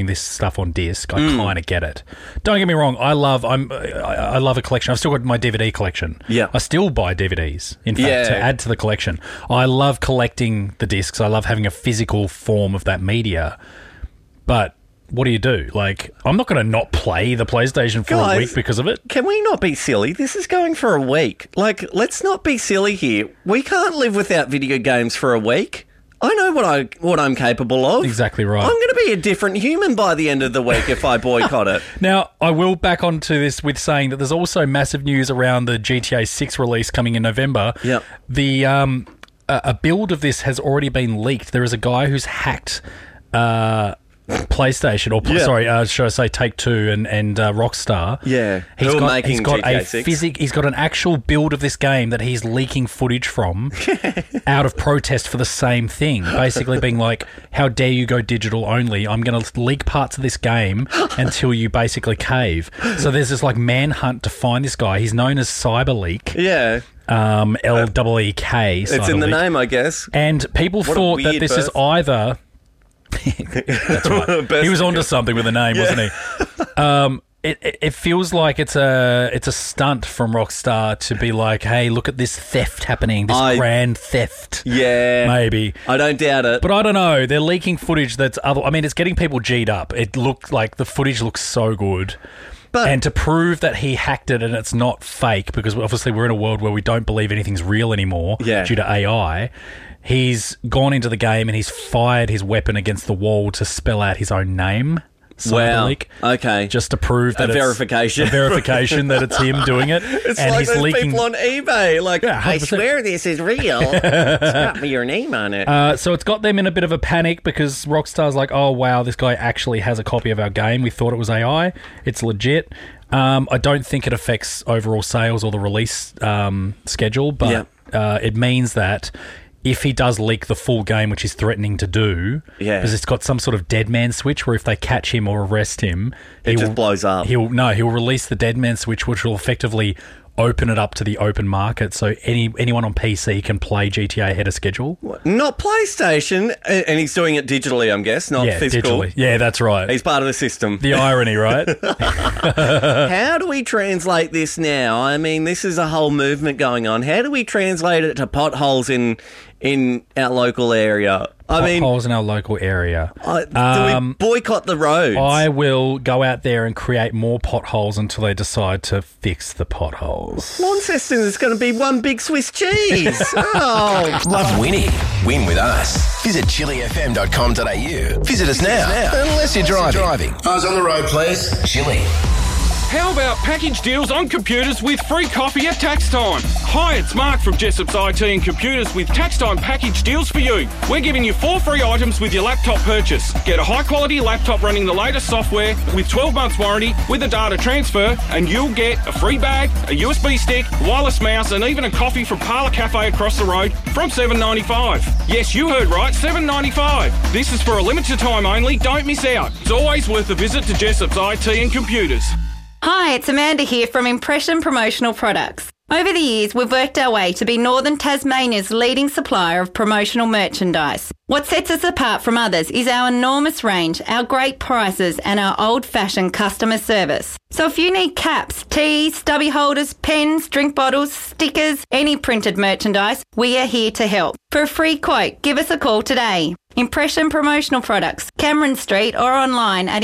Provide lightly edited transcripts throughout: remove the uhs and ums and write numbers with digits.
this stuff on disc, I kind of get it. Don't get me wrong, I love a collection. I've still got my DVD collection. Yeah. I still buy DVDs, in fact, to add to the collection. I love collecting the discs. I love having a physical form of that media. But what do? Like, I'm not going to not play the PlayStation for a week because of it. Can we not be silly? This is going for a week. Like, let's not be silly here. We can't live without video games for a week. I know what I'm capable of. Exactly right. I'm going to be a different human by the end of the week if I boycott it. Now, I will back onto this with saying that there's also massive news around the GTA 6 release coming in November. Yep. The a build of this has already been leaked. There is a guy who's hacked PlayStation, or should I say Take-Two and Rockstar. Yeah, he's got GTA 6. He's got an actual build of this game that he's leaking footage from out of protest for the same thing. Basically being like, how dare you go digital only? I'm going to leak parts of this game until you basically cave. So there's this like manhunt to find this guy. He's known as CyberLeak. Yeah. LEEK. It's in the name, I guess. And people thought that this is either... That's right. He was onto something with the name, wasn't he? It feels like it's a stunt from Rockstar to be like, hey, look at this theft happening, this grand theft. Yeah, maybe. I don't doubt it, but I don't know. They're leaking footage that's other. I mean, it's getting people G'd up. It looked like the footage looks so good. And to prove that he hacked it and it's not fake, because obviously we're in a world where we don't believe anything's real anymore due to AI. He's gone into the game and he's fired his weapon against the wall to spell out his own name. CyberLeak. Wow. Okay. Just to prove that a verification that it's him doing it. It's and like he's those leaking... people on eBay. Like, I swear this is real. It's got your name on it. So it's got them in a bit of a panic because Rockstar's like, oh, wow, this guy actually has a copy of our game. We thought it was AI. It's legit. I don't think it affects overall sales or the release schedule, but it means that if he does leak the full game, which he's threatening to do, because it's got some sort of dead man switch where if they catch him or arrest him, it just blows up. He'll release the dead man switch, which will effectively open it up to the open market, so anyone on PC can play GTA ahead of schedule. Not PlayStation, and he's doing it digitally, I guess, not physical. Digitally. Yeah, that's right. He's part of the system. The irony, right? How do we translate this now? I mean, this is a whole movement going on. How do we translate it to potholes in our local area? Potholes in our local area. Do we boycott the roads? I will go out there and create more potholes until they decide to fix the potholes. Launceston is going to be one big Swiss cheese. Oh. Love winning? Win with us. Visit chilifm.com.au. Visit us now. Unless you're driving. I was on the road, please. Chili. How about package deals on computers with free coffee at tax time? Hi, it's Mark from Jessop's IT and Computers with tax time package deals for you. We're giving you 4 free items with your laptop purchase. Get a high-quality laptop running the latest software with 12 months warranty with a data transfer, and you'll get a free bag, a USB stick, wireless mouse, and even a coffee from Parlour Cafe across the road from $7.95. Yes, you heard right, $7.95. This is for a limited time only. Don't miss out. It's always worth a visit to Jessop's IT and Computers. Hi, it's Amanda here from Impression Promotional Products. Over the years, we've worked our way to be Northern Tasmania's leading supplier of promotional merchandise. What sets us apart from others is our enormous range, our great prices, and our old-fashioned customer service. So if you need caps, tees, stubby holders, pens, drink bottles, stickers, any printed merchandise, we are here to help. For a free quote, give us a call today. Impression Promotional Products, Cameron Street, or online at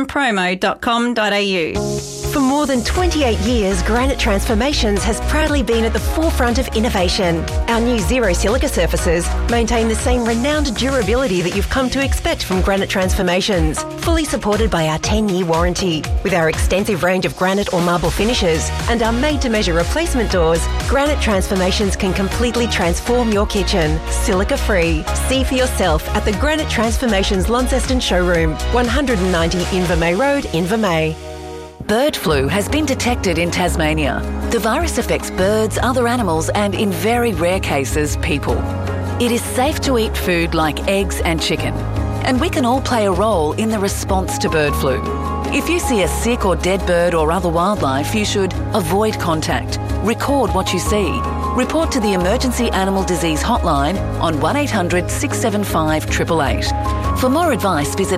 impressionpromo.com.au. For more than 28 years, Granite Transformations has proudly been at the forefront of innovation. Our new Zero Silica surfaces maintain the same renowned durability that you've come to expect from Granite Transformations, fully supported by our 10-year warranty. With our extensive range of granite or marble finishes and our made-to-measure replacement doors, Granite Transformations can completely transform your kitchen, silica-free. See for yourself at the Granite Transformations Launceston showroom, 190 Invermay Road, Invermay. Bird flu has been detected in Tasmania. The virus affects birds, other animals, and in very rare cases, people. It is safe to eat food like eggs and chicken, and we can all play a role in the response to bird flu. If you see a sick or dead bird or other wildlife, you should avoid contact, record what you see, report to the Emergency Animal Disease Hotline on 1800 675 888. For more advice, visit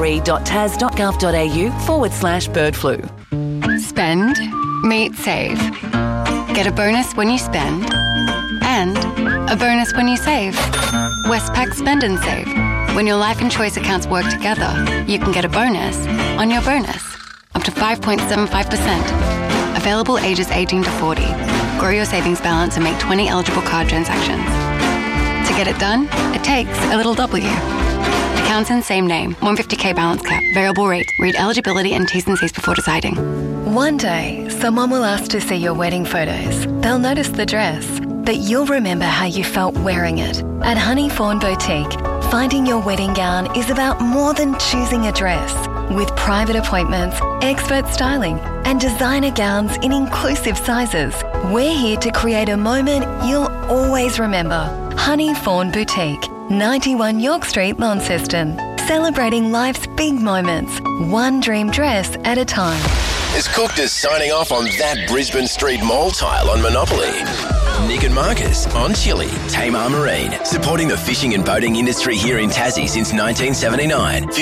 nre.tas.gov.au/bird flu. Spend, meet, save. Get a bonus when you spend and a bonus when you save. Westpac Spend and Save. When your life and choice accounts work together, you can get a bonus on your bonus, up to 5.75%. Available ages 18 to 40. Grow your savings balance and make 20 eligible card transactions. To get it done, it takes a little W. Accounts in same name, 150k balance cap, variable rate. Read eligibility and T's and C's before deciding. One day, someone will ask to see your wedding photos. They'll notice the dress, but you'll remember how you felt wearing it. At Honey Fawn Boutique, finding your wedding gown is about more than choosing a dress. With private appointments, expert styling, and designer gowns in inclusive sizes, we're here to create a moment you'll always remember. Honey Fawn Boutique, 91 York Street, Launceston. Celebrating life's big moments, one dream dress at a time. Is Cooked signing off on that Brisbane Street Mall tile on Monopoly. Nick and Marcus on Chili. Tamar Marine, supporting the fishing and boating industry here in Tassie since 1979.